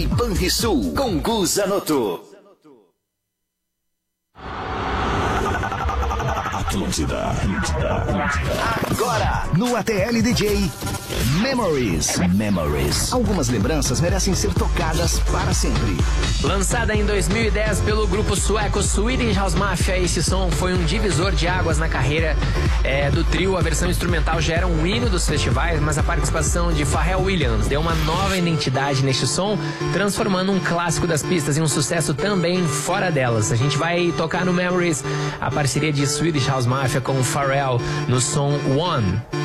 Banrisul com Gu Zanotto. Atlântida. Agora, no ATL DJ, Memories. Algumas lembranças merecem ser tocadas para sempre. Lançada em 2010 pelo grupo sueco Swedish House Mafia, esse som foi um divisor de águas na carreira do trio. A versão instrumental já era um hino dos festivais, mas a participação de Pharrell Williams deu uma nova identidade neste som, transformando um clássico das pistas em um sucesso também fora delas. A gente vai tocar no Memories a parceria de Swedish House Mafia com Pharrell no som One.